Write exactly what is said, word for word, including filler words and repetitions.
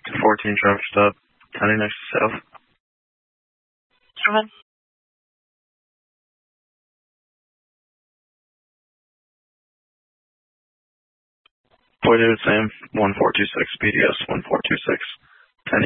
fourteen traffic stop, turning next to south. Go ahead. Point to the same, one four two six, P D S one four two six.